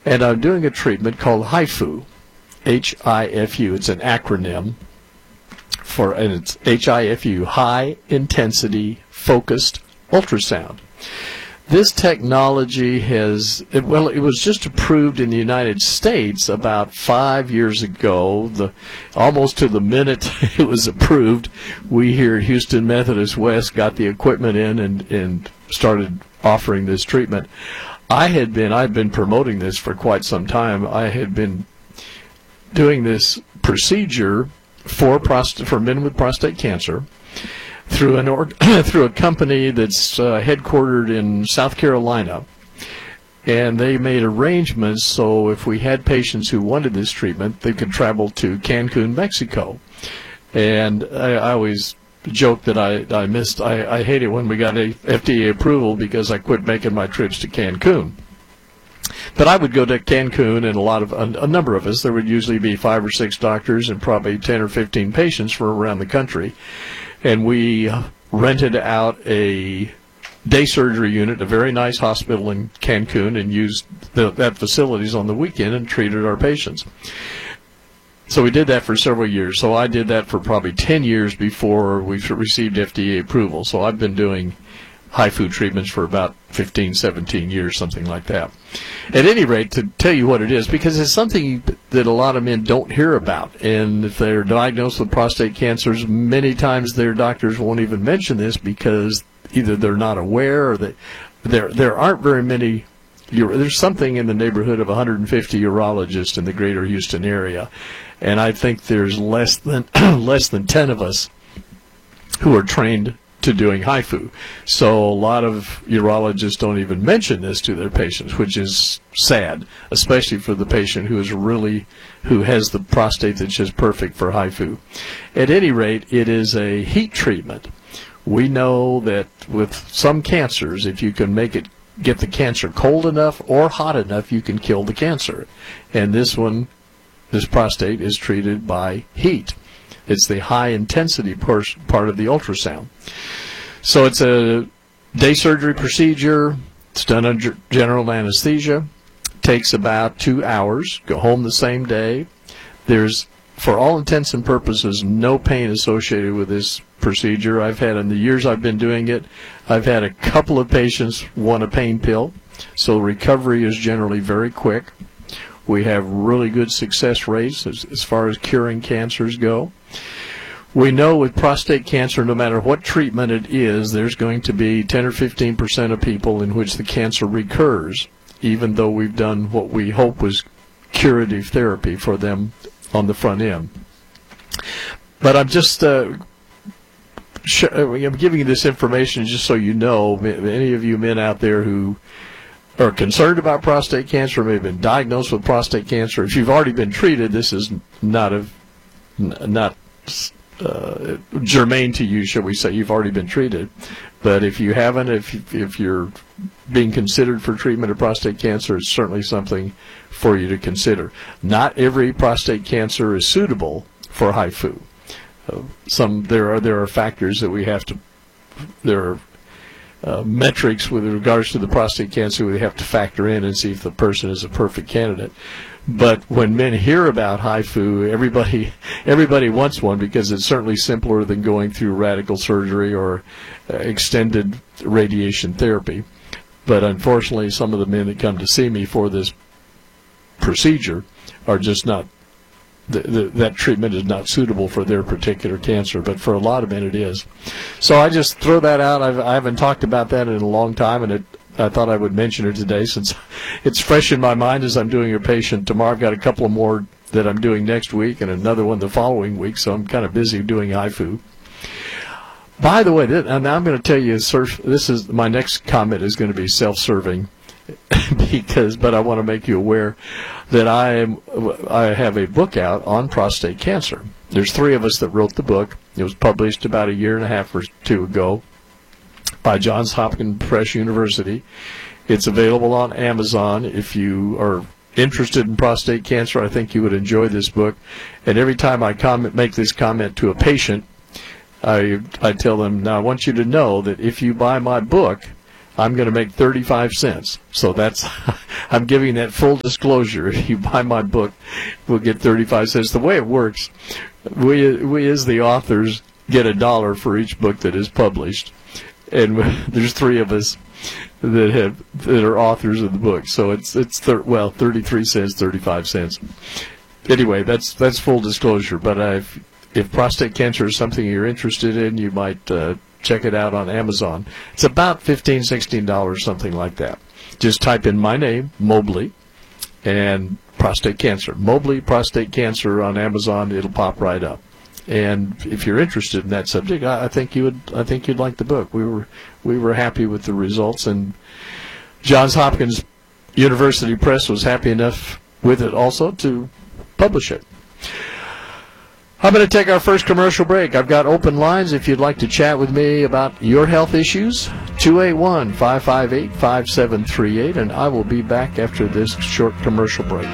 And I'm doing a treatment called HIFU, H-I-F-U. It's an acronym and it's HIFU, High Intensity Focused Ultrasound. This technology it was just approved in the United States about 5 years ago. Almost to the minute it was approved, we here at Houston Methodist West got the equipment in and started offering this treatment. I've been promoting this for quite some time. I had been doing this procedure for men with prostate cancer through a company that's headquartered in South Carolina, and they made arrangements so if we had patients who wanted this treatment, they could travel to Cancun, Mexico. And I always joke that I hate it when we got a FDA approval because I quit making my trips to Cancun. But I would go to Cancun, and a number of us, there would usually be 5 or 6 doctors and probably 10 or 15 patients from around the country. And we rented out a day surgery unit, a very nice hospital in Cancun, and used that facilities on the weekend and treated our patients. So we did that for several years. So I did that for probably 10 years before we received FDA approval. So I've been doing HIFU treatments for about 15, 17 years, something like that. At any rate, to tell you what it is, because it's something that a lot of men don't hear about, and if they're diagnosed with prostate cancers, many times their doctors won't even mention this because either they're not aware or there aren't very many. There's something in the neighborhood of 150 urologists in the greater Houston area, and I think there's less than 10 of us who are trained to doing HIFU. So a lot of urologists don't even mention this to their patients, which is sad, especially for the patient who has the prostate that's just perfect for HIFU. At any rate, it is a heat treatment. We know that with some cancers, if you can get the cancer cold enough or hot enough, you can kill the cancer. And this prostate is treated by heat. It's the high-intensity part of the ultrasound. So it's a day surgery procedure. It's done under general anesthesia. Takes about 2 hours. Go home the same day. There's, for all intents and purposes, no pain associated with this procedure. In the years I've been doing it, I've had a couple of patients want a pain pill. So recovery is generally very quick. We have really good success rates as far as curing cancers go. We know with prostate cancer, no matter what treatment it is, there's going to be 10 or 15% of people in which the cancer recurs, even though we've done what we hope was curative therapy for them on the front end. But I'm just I'm giving you this information just so you know, any of you men out there who are concerned about prostate cancer, may have been diagnosed with prostate cancer. If you've already been treated, this is not germane to you, shall we say. You've already been treated. But if you haven't, if you're being considered for treatment of prostate cancer, it's certainly something for you to consider. Not every prostate cancer is suitable for HIFU. There are factors that we have to. There are metrics with regards to the prostate cancer we have to factor in and see if the person is a perfect candidate. But when men hear about HIFU, everybody wants one because it's certainly simpler than going through radical surgery or extended radiation therapy. But unfortunately, some of the men that come to see me for this procedure are just not. That treatment is not suitable for their particular cancer, but for a lot of men it is. So I just throw that out. I haven't talked about that in a long time, and I thought I would mention it today since it's fresh in my mind as I'm doing your patient tomorrow. I've got a couple of more that I'm doing next week and another one the following week, so I'm kind of busy doing HIFU. By the way, now I'm going to tell you, this is my next comment is going to be self-serving. But I want to make you aware that I have a book out on prostate cancer. There's 3 of us that wrote the book. It was published about 1.5 years or 2 ago by Johns Hopkins Press University. It's available on Amazon. If you are interested in prostate cancer, I think you would enjoy this book. And every time I make this comment to a patient, I tell them, now I want you to know that if you buy my book, I'm going to make 35 cents. So that's, I'm giving that full disclosure. If you buy my book, we'll get 35 cents. The way it works, we as the authors get $1 for each book that is published. And there's 3 of us that are authors of the book. So it's 33 cents, 35 cents. Anyway, that's full disclosure. But if prostate cancer is something you're interested in, you might check it out on Amazon. It's about $15, $16, something like that. Just type in my name, Mobley, and prostate cancer. Mobley prostate cancer on Amazon. It'll pop right up. And if you're interested in that subject, I think you'd like the book. We were happy with the results, and Johns Hopkins University Press was happy enough with it also to publish it. I'm going to take our first commercial break. I've got open lines if you'd like to chat with me about your health issues. 281-558-5738, and I will be back after this short commercial break.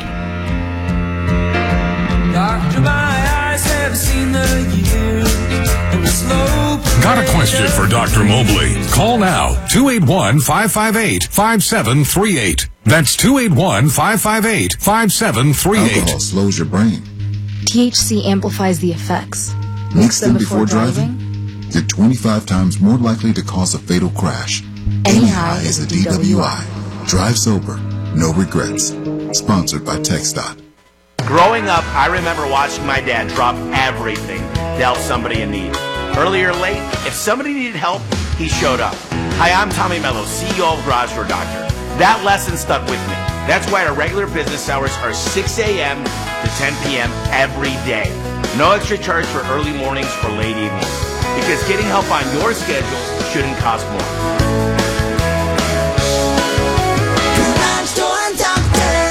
Doctor, my eyes have seen the years and the slope. Got a question for Dr. Mobley? Call now, 281-558-5738. That's 281-558-5738. Alcohol slows your brain. THC amplifies the effects. Mix them before driving. You're 25 times more likely to cause a fatal crash. Any high is a DWI. Drive sober, no regrets. Sponsored by TxDOT. Growing up, I remember watching my dad drop everything to help somebody in need. Early or late, if somebody needed help, he showed up. Hi, I'm Tommy Mello, CEO of Garage Door Doctor. That lesson stuck with me. That's why our regular business hours are 6 a.m. to 10 p.m. every day. No extra charge for early mornings or late evenings. Because getting help on your schedule shouldn't cost more. Garage Door Doctor.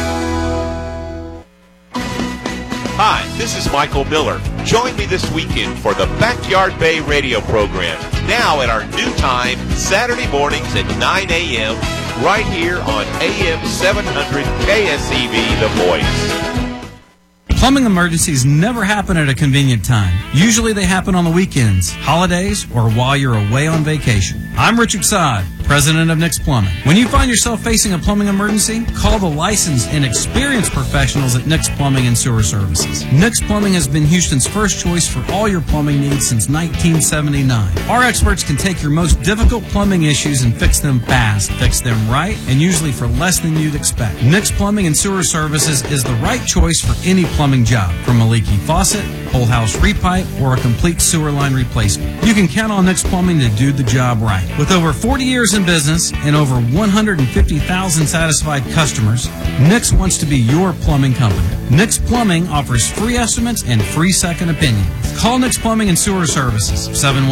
Hi, this is Michael Miller. Join me this weekend for the Backyard Bay radio program, now at our new time, Saturday mornings at 9 a.m., right here on AM 700 KSEV, The Voice. Plumbing emergencies never happen at a convenient time. Usually they happen on the weekends, holidays, or while you're away on vacation. I'm Richard Sod, president of Nick's Plumbing. When you find yourself facing a plumbing emergency, call the licensed and experienced professionals at Nick's Plumbing and Sewer Services. Nick's Plumbing has been Houston's first choice for all your plumbing needs since 1979. Our experts can take your most difficult plumbing issues and fix them fast, fix them right, and usually for less than you'd expect. Nick's Plumbing and Sewer Services is the right choice for any plumbing job, from a leaky faucet, whole house repipe, or a complete sewer line replacement. You can count on Nick's Plumbing to do the job right. With over 40 years in business and over 150,000 satisfied customers, Nick's wants to be your plumbing company. Nick's Plumbing offers free estimates and free second opinions. Call Nick's Plumbing and Sewer Services,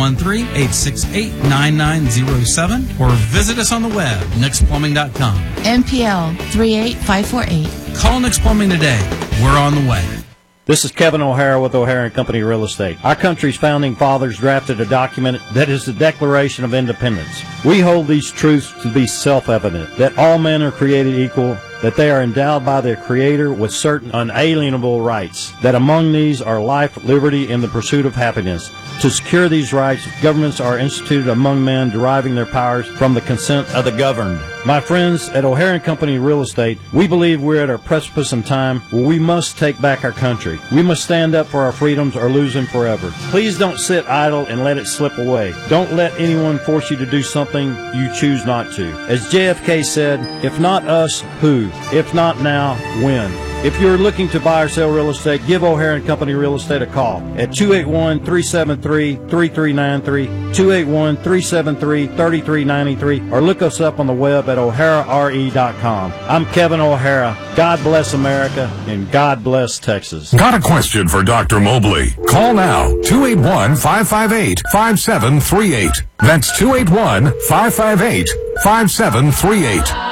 713-868-9907, or visit us on the web, nicksplumbing.com. NPL 38548. Call Nick's Plumbing today. We're on the way. This is Kevin O'Hara with O'Hara & Company Real Estate. Our country's founding fathers drafted a document that is the Declaration of Independence. We hold these truths to be self-evident, that all men are created equal, that they are endowed by their Creator with certain unalienable rights, that among these are life, liberty, and the pursuit of happiness. To secure these rights, governments are instituted among men, deriving their powers from the consent of the governed. My friends at O'Hara & Company Real Estate, we believe we're at a precipice in time where we must take back our country. We must stand up for our freedoms or lose them forever. Please don't sit idle and let it slip away. Don't let anyone force you to do something you choose not to. As JFK said, if not us, who? If not now, when? If you're looking to buy or sell real estate, give O'Hara & Company Real Estate a call at 281-373-3393, 281-373-3393, or look us up on the web at o'harare.com. I'm Kevin O'Hara. God bless America, and God bless Texas. Got a question for Dr. Mobley? Call now, 281-558-5738. That's 281-558-5738.